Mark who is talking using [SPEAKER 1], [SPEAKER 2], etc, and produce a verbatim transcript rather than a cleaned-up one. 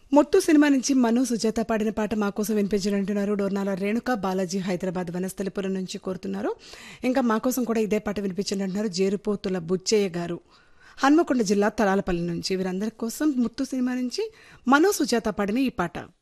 [SPEAKER 1] Muthu cinema నుంచి మను సుజాత పాడిన పాట మా కోసం వినిపించాలంటున్నారు. డోర్నాల రేణుక బాలాజీ హైదరాబాద్ వనస్థలిపురం నుంచి కోరుతున్నారు. ఇంకా మా కోసం కూడా ఇదే పాట వినిపించాలంటున్నారు జేరుపోతుల బుచ్చయ్య గారు హన్మకొండ జిల్లా తలాలపల్లి నుంచి. వీరందరి కోసం ముత్తు సినిమా నుంచి మను సుజాత పాడిన ఈ పాట.